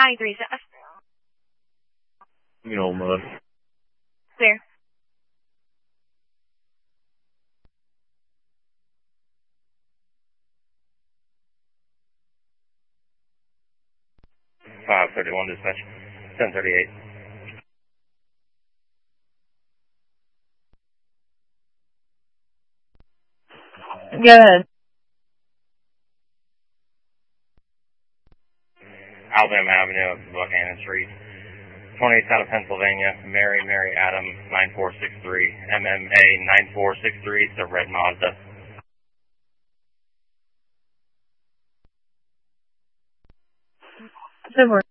937. You know, mud. Clear. Five 31 dispatch. 1038. Go ahead. Alabama Avenue, Buchanan Street. 28th out of Pennsylvania, Mary Adam 9463, MMA 9463, it's a red Mazda. Super.